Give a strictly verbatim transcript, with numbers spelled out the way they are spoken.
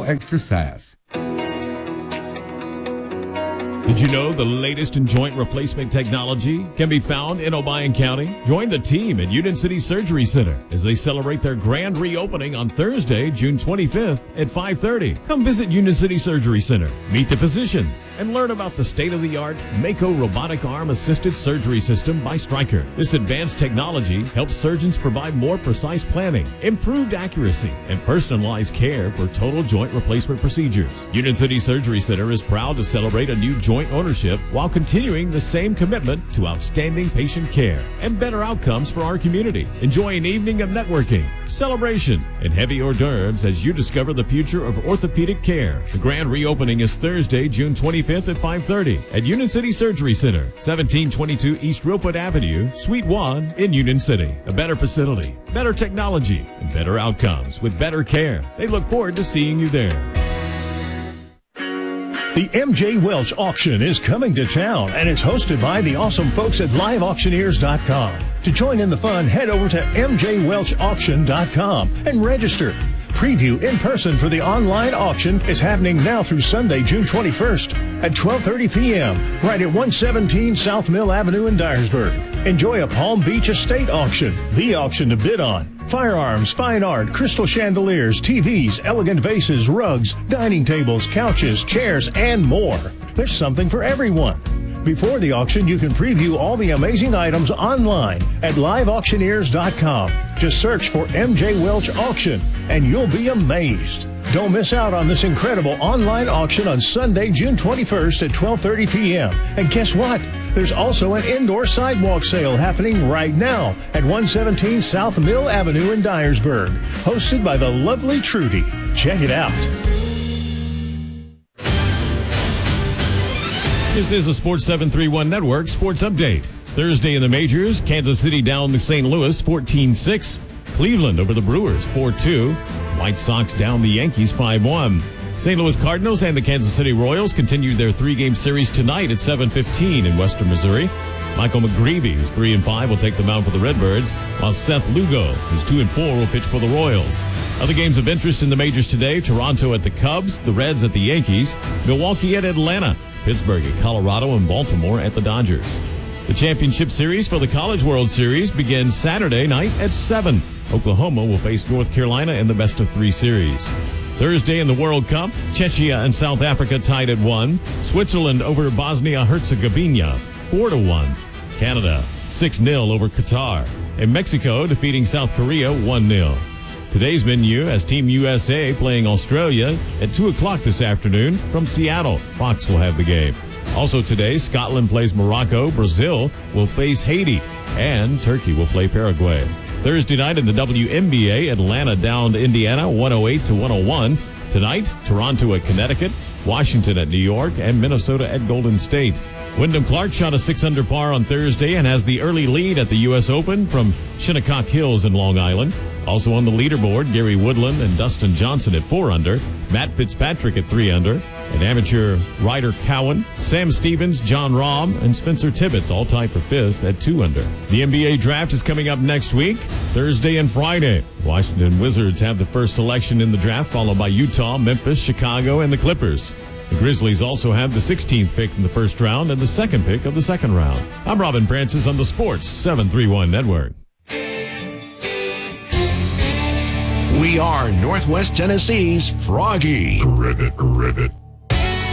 extra sass. Did you know the latest in joint replacement technology can be found in Obion County? Join the team at Union City Surgery Center as they celebrate their grand reopening on Thursday, June twenty-fifth at five thirty. Come visit Union City Surgery Center, meet the physicians, and learn about the state-of-the-art Mako robotic arm-assisted surgery system by Stryker. This advanced technology helps surgeons provide more precise planning, improved accuracy, and personalized care for total joint replacement procedures. Union City Surgery Center is proud to celebrate a new joint ownership while continuing the same commitment to outstanding patient care and better outcomes for our community. Enjoy an evening of networking, celebration, and heavy hors d'oeuvres as you discover the future of orthopedic care. The grand reopening is Thursday, June twenty-fifth at five thirty at Union City Surgery Center, seventeen twenty-two East Ropewood Avenue, Suite one in Union City. A better facility, better technology, and better outcomes with better care. They look forward to seeing you there. The M J Welch Auction is coming to town, and it's hosted by the awesome folks at live auctioneers dot com. To join in the fun, head over to m j welch auction dot com and register. Preview in person for the online auction is happening now through Sunday, June twenty-first at twelve thirty p.m. right at one seventeen South Mill Avenue in Dyersburg. Enjoy a Palm Beach estate auction, the auction to bid on. Firearms, fine art, crystal chandeliers, T Vs, elegant vases, rugs, dining tables, couches, chairs, and more. There's something for everyone. Before the auction, you can preview all the amazing items online at live auctioneers dot com. Just search for M J Welch Auction, and you'll be amazed. Don't miss out on this incredible online auction on Sunday, June twenty-first at twelve thirty p.m. And guess what? There's also an indoor sidewalk sale happening right now at one seventeen South Mill Avenue in Dyersburg, hosted by the lovely Trudy. Check it out. This is a Sports seven thirty-one Network Sports Update. Thursday in the majors, Kansas City down to Saint Louis fourteen six. Cleveland over the Brewers four two. White Sox down the Yankees five one. Saint Louis Cardinals and the Kansas City Royals continued their three-game series tonight at seven fifteen in Western Missouri. Michael McGreevy, who's three and five, will take the mound for the Redbirds, while Seth Lugo, who's two and four, will pitch for the Royals. Other games of interest in the majors today: Toronto at the Cubs, the Reds at the Yankees, Milwaukee at Atlanta, Pittsburgh at Colorado, and Baltimore at the Dodgers. The championship series for the College World Series begins Saturday night at seven. Oklahoma will face North Carolina in the best of three series. Thursday in the World Cup, Czechia and South Africa tied at one. Switzerland over Bosnia-Herzegovina, four to one. Canada, six nil over Qatar. And Mexico defeating South Korea, one nil. Today's menu has Team U S A playing Australia at two o'clock this afternoon from Seattle. Fox will have the game. Also today, Scotland plays Morocco, Brazil will face Haiti, and Turkey will play Paraguay. Thursday night in the W N B A, Atlanta down to Indiana, one oh eight to one oh one. Tonight, Toronto at Connecticut, Washington at New York, and Minnesota at Golden State. Wyndham Clark shot a six under par on Thursday and has the early lead at the U S Open from Shinnecock Hills in Long Island. Also on the leaderboard, Gary Woodland and Dustin Johnson at four under, Matt Fitzpatrick at three under, and amateur Ryder Cowan, Sam Stevens, John Rahm, and Spencer Tibbetts all tied for fifth at two under. The N B A draft is coming up next week, Thursday and Friday. Washington Wizards have the first selection in the draft, followed by Utah, Memphis, Chicago, and the Clippers. The Grizzlies also have the sixteenth pick in the first round and the second pick of the second round. I'm Robin Francis on the Sports seven thirty-one Network. We are Northwest Tennessee's Froggy. Ribbit, ribbit.